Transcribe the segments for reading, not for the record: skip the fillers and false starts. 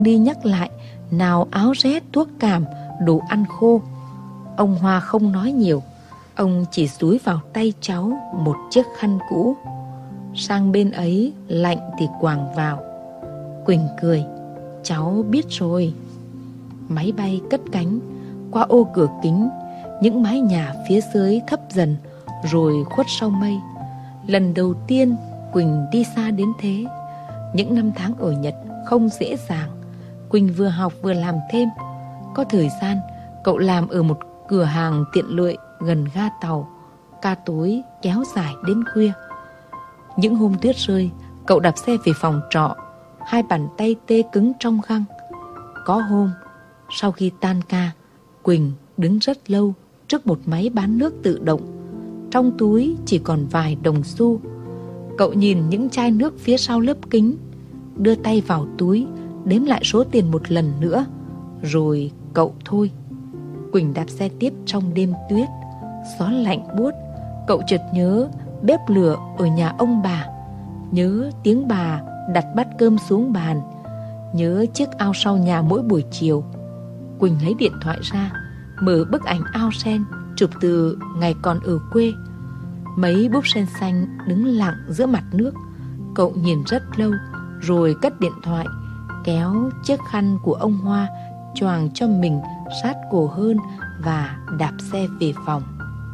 đi nhắc lại, nào áo rét, thuốc cảm, đồ ăn khô. Ông Hoa không nói nhiều, ông chỉ dúi vào tay cháu một chiếc khăn cũ. Sang bên ấy lạnh thì quàng vào. Quỳnh cười, cháu biết rồi. Máy bay cất cánh, qua ô cửa kính, những mái nhà phía dưới thấp dần rồi khuất sau mây. Lần đầu tiên Quỳnh đi xa đến thế. Những năm tháng ở Nhật không dễ dàng. Quỳnh vừa học vừa làm thêm. Có thời gian cậu làm ở một cửa hàng tiện lợi gần ga tàu. Ca tối kéo dài đến khuya. Những hôm tuyết rơi, cậu đạp xe về phòng trọ, hai bàn tay tê cứng trong găng. Có hôm, sau khi tan ca, Quỳnh đứng rất lâu trước một máy bán nước tự động. Trong túi chỉ còn vài đồng xu. Cậu nhìn những chai nước phía sau lớp kính, đưa tay vào túi, đếm lại số tiền một lần nữa, rồi cậu thôi. Quỳnh đạp xe tiếp trong đêm tuyết, gió lạnh buốt. Cậu chợt nhớ bếp lửa ở nhà ông bà, nhớ tiếng bà đặt bát cơm xuống bàn, nhớ chiếc ao sau nhà mỗi buổi chiều. Quỳnh lấy điện thoại ra, mở bức ảnh ao sen chụp từ ngày còn ở quê. Mấy búp sen xanh đứng lặng giữa mặt nước. Cậu nhìn rất lâu rồi cất điện thoại, kéo chiếc khăn của ông Hoa choàng cho mình sát cổ hơn và đạp xe về phòng.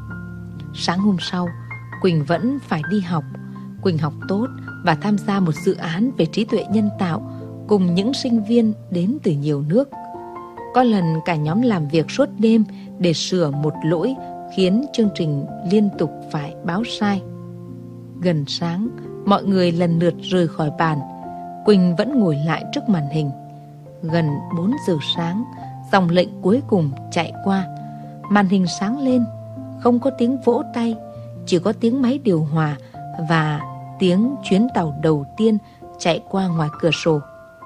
Sáng hôm sau, Quỳnh vẫn phải đi học. Quỳnh học tốt và tham gia một dự án về trí tuệ nhân tạo cùng những sinh viên đến từ nhiều nước. Có lần cả nhóm làm việc suốt đêm để sửa một lỗi khiến chương trình liên tục phải báo sai. Gần sáng, mọi người lần lượt rời khỏi bàn. Quỳnh vẫn ngồi lại trước màn hình. Gần 4 giờ sáng, dòng lệnh cuối cùng chạy qua. Màn hình sáng lên, không có tiếng vỗ tay, chỉ có tiếng máy điều hòa và tiếng chuyến tàu đầu tiên chạy qua ngoài cửa sổ.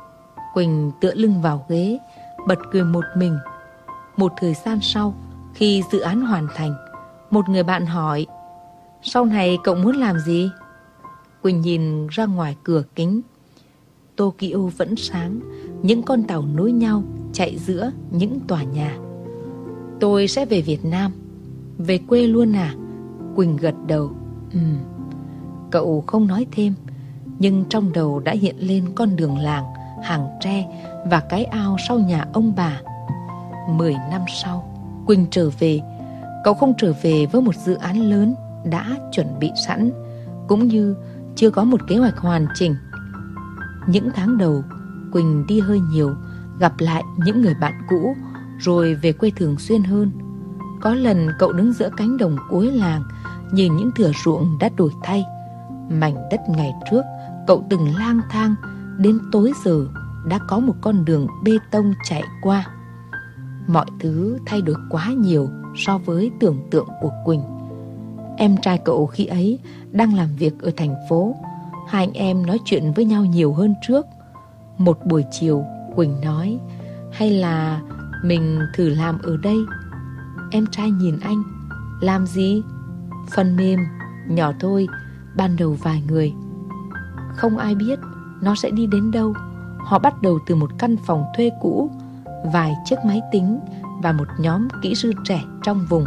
Quỳnh tựa lưng vào ghế, bật cười một mình. Một thời gian sau, khi dự án hoàn thành, một người bạn hỏi: "Sau này cậu muốn làm gì?" Quỳnh nhìn ra ngoài cửa kính. Tokyo vẫn sáng, những con tàu nối nhau chạy giữa những tòa nhà. "Tôi sẽ về Việt Nam." "Về quê luôn à?" Quỳnh gật đầu. Cậu không nói thêm, nhưng trong đầu đã hiện lên con đường làng, hàng tre và cái ao sau nhà ông bà. 10 năm sau, Quỳnh trở về. Cậu không trở về với một dự án lớn đã chuẩn bị sẵn, cũng như chưa có một kế hoạch hoàn chỉnh. Những tháng đầu, Quỳnh đi hơi nhiều, gặp lại những người bạn cũ, rồi về quê thường xuyên hơn. Có lần cậu đứng giữa cánh đồng cuối làng, nhìn những thửa ruộng đã đổi thay. Mảnh đất ngày trước cậu từng lang thang, đến tối giờ đã có một con đường bê tông chạy qua. Mọi thứ thay đổi quá nhiều so với tưởng tượng của Quỳnh. Em trai cậu khi ấy đang làm việc ở thành phố. Hai anh em nói chuyện với nhau nhiều hơn trước. Một buổi chiều, Quỳnh nói: "Hay là mình thử làm ở đây?" Em trai nhìn anh: "Làm gì?" "Phần mềm, nhỏ thôi, ban đầu vài người." Không ai biết nó sẽ đi đến đâu. Họ bắt đầu từ một căn phòng thuê cũ, vài chiếc máy tính và một nhóm kỹ sư trẻ trong vùng.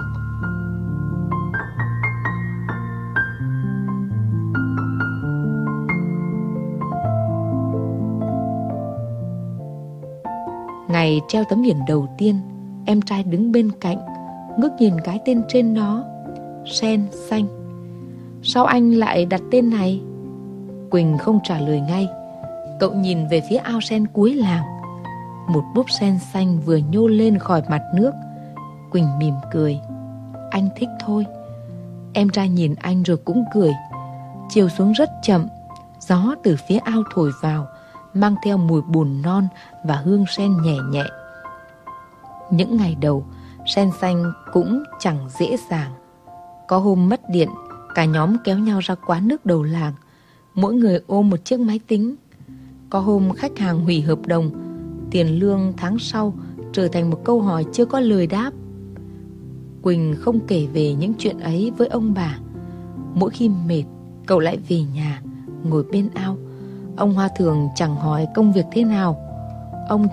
Ngày treo tấm biển đầu tiên, em trai đứng bên cạnh, ngước nhìn cái tên trên đó: Sen Xanh. "Sao anh lại đặt tên này?" Quỳnh không trả lời ngay. Cậu nhìn về phía ao sen cuối làng. Một búp sen xanh vừa nhô lên khỏi mặt nước. Quỳnh mỉm cười: "Anh thích thôi." Em trai nhìn anh rồi cũng cười. Chiều xuống rất chậm. Gió từ phía ao thổi vào, mang theo mùi bùn non và hương sen nhẹ nhẹ. Những ngày đầu, Sen Xanh cũng chẳng dễ dàng. Có hôm mất điện, cả nhóm kéo nhau ra quán nước đầu làng, mỗi người ôm một chiếc máy tính. Có hôm khách hàng hủy hợp đồng, tiền lương tháng sau trở thành một câu hỏi chưa có lời đáp. Quỳnh không kể về những chuyện ấy với ông bà. Mỗi khi mệt, cậu lại về nhà, ngồi bên ao. Ông Hoa thường chẳng hỏi công việc thế nào,